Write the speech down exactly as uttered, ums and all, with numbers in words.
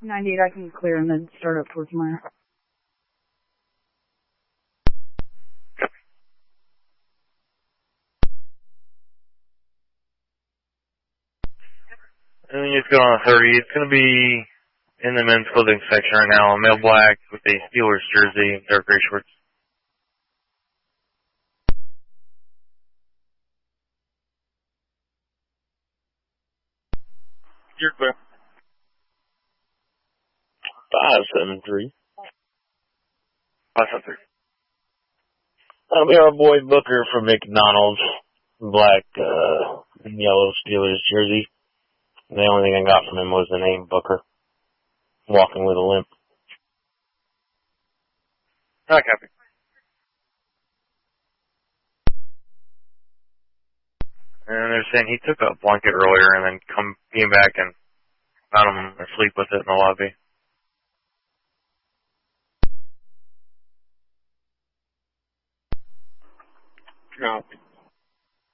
ninety-eight, I can clear and then start up for tomorrow. And then you just go on thirty. It's going to be in the men's clothing section right now. Male black with a Steelers jersey, dark gray shorts. You're clear. Five seven three. Five seven three. That'll be our boy Booker from McDonald's. Black uh, and yellow Steelers jersey. The only thing I got from him was the name Booker. Walking with a limp. I copy. And they're saying he took a blanket earlier and then come came back and found him asleep with it in the lobby. No.